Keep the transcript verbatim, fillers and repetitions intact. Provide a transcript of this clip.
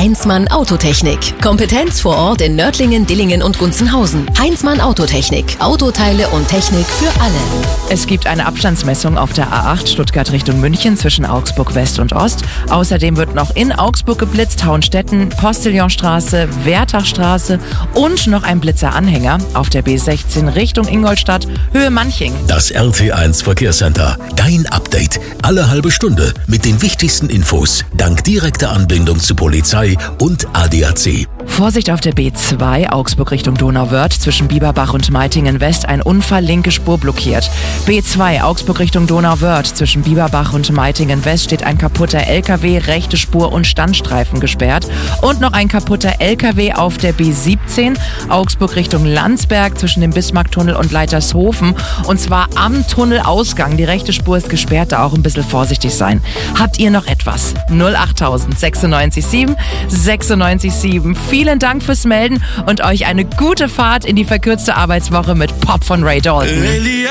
Heinzmann Autotechnik. Kompetenz vor Ort in Nördlingen, Dillingen und Gunzenhausen. Heinzmann Autotechnik. Autoteile und Technik für alle. Es gibt eine Abstandsmessung auf der A acht Stuttgart Richtung München zwischen Augsburg West und Ost. Außerdem wird noch in Augsburg geblitzt, Hauenstetten, Postillonstraße, Wertachstraße und noch ein Blitzeranhänger auf der B sechzehn Richtung Ingolstadt, Höhe Manching. Das R T eins Verkehrscenter. Dein Update. Alle halbe Stunde mit den wichtigsten Infos. Dank direkter Anbindung zu Polizei und A D A C. Vorsicht auf der B zwei, Augsburg Richtung Donauwörth, zwischen Bieberbach und Meitingen West, ein Unfall, linke Spur blockiert. B zwei, Augsburg Richtung Donauwörth, zwischen Bieberbach und Meitingen West steht ein kaputter L K W, rechte Spur und Standstreifen gesperrt. Und noch ein kaputter L K W auf der B siebzehn, Augsburg Richtung Landsberg, zwischen dem Bismarcktunnel und Leitershofen. Und zwar am Tunnelausgang. Die rechte Spur ist gesperrt, da auch ein bisschen vorsichtig sein. Habt ihr noch etwas? null achttausend sechsundneunzig sieben sechsundneunzig sieben. Vielen Dank fürs Melden und euch eine gute Fahrt in die verkürzte Arbeitswoche mit Pop von Ray Dalton.